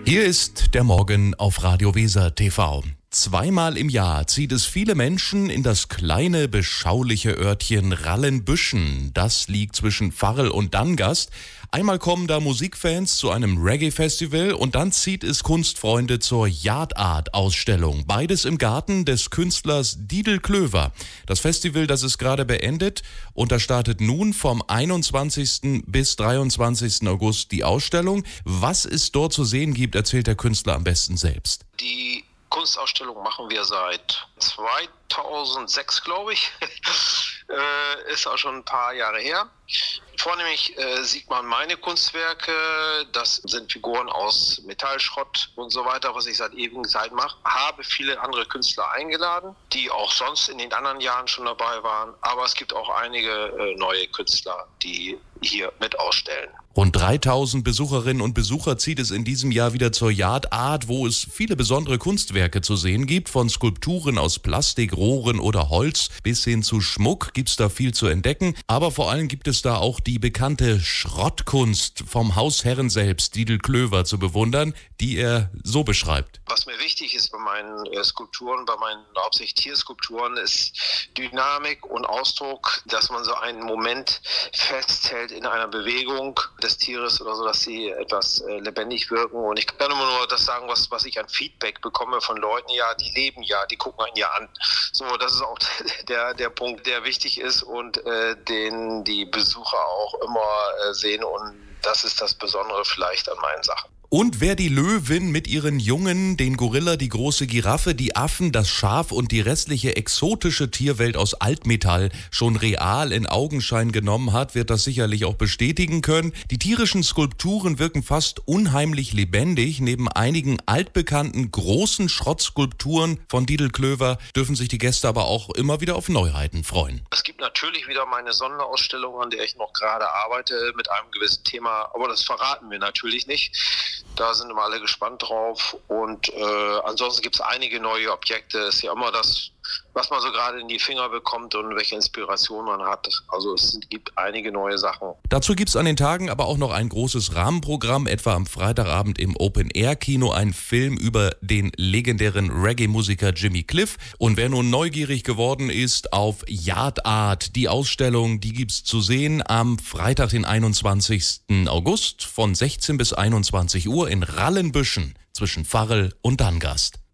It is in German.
Hier ist der Morgen auf Radio Weser TV. Zweimal im Jahr zieht es viele Menschen in das kleine, beschauliche Örtchen Rallenbüschen. Das liegt zwischen Varrel und Dangast. Einmal kommen da Musikfans zu einem Reggae-Festival und dann zieht es Kunstfreunde zur Yard Art-Ausstellung. Beides im Garten des Künstlers Didel Klöver. Das Festival, das ist gerade beendet und da startet nun vom 21. bis 23. August die Ausstellung. Was es dort zu sehen gibt, erzählt der Künstler am besten selbst. Die Kunstausstellung machen wir seit 2006, glaube ich. Ist auch schon ein paar Jahre her. Vornehmlich sieht man meine Kunstwerke. Das sind Figuren aus Metallschrott und so weiter, was ich seit ewigen Zeit mache. Habe viele andere Künstler eingeladen, die auch sonst in den anderen Jahren schon dabei waren. Aber es gibt auch einige neue Künstler, die hier mit ausstellen. Rund 3000 Besucherinnen und Besucher zieht es in diesem Jahr wieder zur Yard Art, wo es viele besondere Kunstwerke zu sehen gibt. Von Skulpturen aus Plastik, Rohren oder Holz bis hin zu Schmuck gibt's da viel zu entdecken. Aber vor allem gibt es da auch die bekannte Schrottkunst vom Hausherren selbst, Didel Klöver, zu bewundern, die er so beschreibt. Was mir wichtig ist bei meinen Skulpturen, bei meinen hauptsächlich Tierskulpturen, ist Dynamik und Ausdruck, dass man so einen Moment festhält in einer Bewegung des Tieres oder so, dass sie etwas lebendig wirken. Und ich kann immer nur das sagen, was ich an Feedback bekomme von Leuten, ja, die leben ja, die gucken einen ja an. So, das ist auch der Punkt, der wichtig ist und den die Besucher auch immer sehen. Und das ist das Besondere vielleicht an meinen Sachen. Und wer die Löwin mit ihren Jungen, den Gorilla, die große Giraffe, die Affen, das Schaf und die restliche exotische Tierwelt aus Altmetall schon real in Augenschein genommen hat, wird das sicherlich auch bestätigen können. Die tierischen Skulpturen wirken fast unheimlich lebendig. Neben einigen altbekannten großen Schrottskulpturen von Didel Klöver dürfen sich die Gäste aber auch immer wieder auf Neuheiten freuen. Es gibt natürlich wieder meine Sonderausstellung, an der ich noch gerade arbeite, mit einem gewissen Thema, aber das verraten wir natürlich nicht. Da sind immer alle gespannt drauf und ansonsten gibt es einige neue Objekte. Es ist ja immer das, was man so gerade in die Finger bekommt und welche Inspiration man hat. Also es gibt einige neue Sachen. Dazu gibt es an den Tagen aber auch noch ein großes Rahmenprogramm, etwa am Freitagabend im Open-Air-Kino ein Film über den legendären Reggae-Musiker Jimmy Cliff. Und wer nun neugierig geworden ist auf Yard Art, die Ausstellung, die gibt's zu sehen am Freitag, den 21. August von 16 bis 21 Uhr in Rallenbüschen zwischen Varrel und Dangast.